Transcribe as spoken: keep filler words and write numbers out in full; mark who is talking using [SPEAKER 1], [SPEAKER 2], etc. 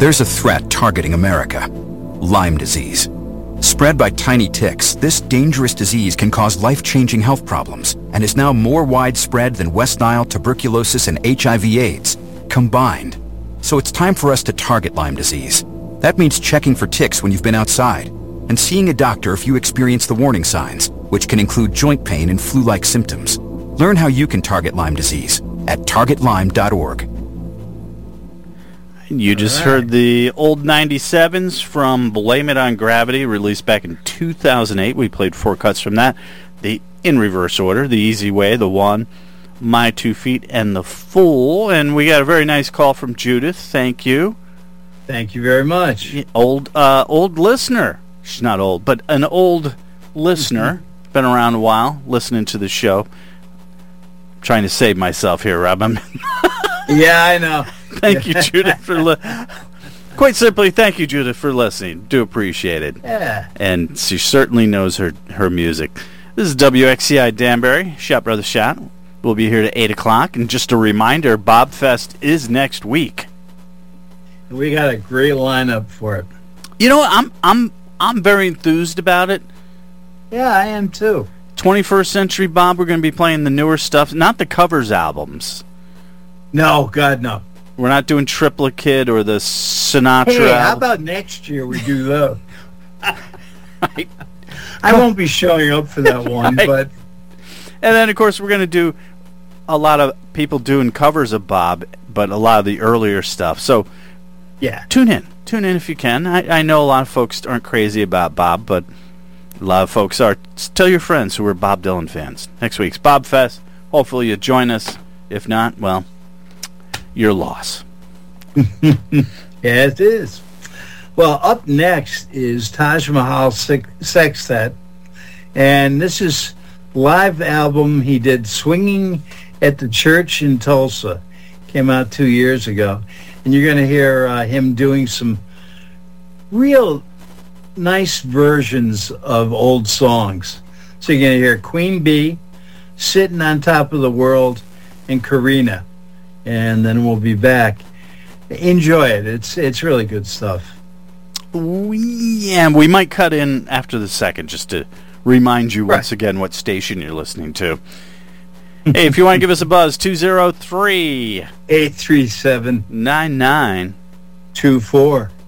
[SPEAKER 1] There's a threat targeting America: Lyme disease. Spread by tiny ticks, this dangerous disease can cause life-changing health problems and is now more widespread than West Nile, tuberculosis, and H I V AIDS combined. So it's time for us to target Lyme disease. That means checking for ticks when you've been outside and seeing a doctor if you experience the warning signs, which can include joint pain and flu-like symptoms. Learn how you can target Lyme disease at target lyme dot org.
[SPEAKER 2] You just right. heard the old ninety-sevens from Blame It on Gravity, released back in two thousand eight. We played four cuts from that. The in reverse order, The Easy Way, The One, My Two Feet, and The Fool. And we got a very nice call from Judith. Thank you.
[SPEAKER 3] Thank you very much.
[SPEAKER 2] Old, uh, old listener. She's not old, but an old listener. Mm-hmm. Been around a while, listening to the show. I'm trying to save myself here, Rob. I'm
[SPEAKER 3] yeah, I know.
[SPEAKER 2] Thank you, Judith, for li- quite simply, thank you, Judith, for listening. Do appreciate it.
[SPEAKER 3] Yeah.
[SPEAKER 2] And she certainly knows her, her music. This is W X C I Danbury, Shot Brother Shot. We'll be here at eight o'clock. And just a reminder, Bob Fest is next week.
[SPEAKER 3] We got a great lineup for it.
[SPEAKER 2] You know, I'm I'm I'm very enthused about it.
[SPEAKER 3] Yeah, I am too.
[SPEAKER 2] twenty-first Century Bob, we're going to be playing the newer stuff, not the covers albums.
[SPEAKER 3] No, God, no.
[SPEAKER 2] We're not doing Triplet Kid or the Sinatra.
[SPEAKER 3] Hey, how
[SPEAKER 2] album.
[SPEAKER 3] about next year we do those? I, I won't be showing up for that one, right. but...
[SPEAKER 2] And then, of course, we're going to do a lot of people doing covers of Bob, but a lot of the earlier stuff. So,
[SPEAKER 3] yeah,
[SPEAKER 2] tune in. Tune in if you can. I, I know a lot of folks aren't crazy about Bob, but a lot of folks are. Tell your friends who are Bob Dylan fans. Next week's Bob Fest. Hopefully you join us. If not, well... your loss.
[SPEAKER 3] Yeah, it is. Well, up next is Taj Mahal Sextet, and this is live album he did, Swinging at the Church in Tulsa. Came out two years ago, and you're going to hear uh, him doing some real nice versions of old songs. So you're going to hear Queen Bee, Sitting on Top of the World, and Karina. And then we'll be back. Enjoy it. It's it's really good stuff.
[SPEAKER 2] We, yeah, we might cut in after the second just to remind you once
[SPEAKER 3] right.
[SPEAKER 2] again what station you're listening to. Hey, if you want to give us a buzz, two oh three,
[SPEAKER 3] eight three seven,
[SPEAKER 2] nine nine
[SPEAKER 3] two four